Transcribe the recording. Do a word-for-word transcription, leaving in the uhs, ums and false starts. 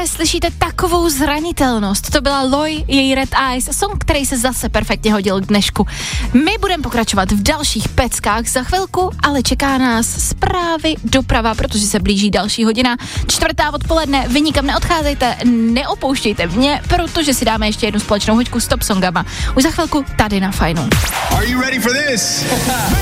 Pánové, slyšíte takovou zranitelnost. To byla Loi, její Red Eyes, song, který se zase perfektně hodil k dnešku. My budeme pokračovat v dalších peckách za chvilku, ale čeká nás zprávy, doprava, protože se blíží další hodina. Čtvrtá odpoledne, vy nikam neodcházejte, neopouštějte mě, protože si dáme ještě jednu společnou hoďku s top songama. Už za chvilku tady na Fajnu. Are you ready for this?